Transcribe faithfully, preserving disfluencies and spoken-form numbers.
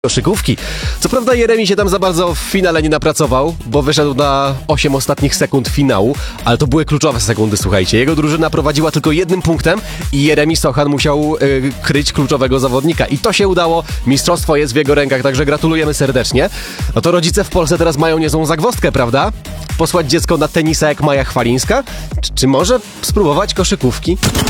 koszykówki. Co prawda Jeremi się tam za bardzo w finale nie napracował, bo wyszedł na osiem ostatnich sekund finału, ale to były kluczowe sekundy, słuchajcie. Jego drużyna prowadziła tylko jednym punktem i Jeremi Sochan musiał yy, kryć kluczowego zawodnika. I to się udało, mistrzostwo jest w jego rękach, także gratulujemy serdecznie. No to rodzice w Polsce teraz mają niezłą zagwozdkę, prawda? Posłać dziecko na tenisa jak Maja Chwalińska? Czy, czy może spróbować koszykówki?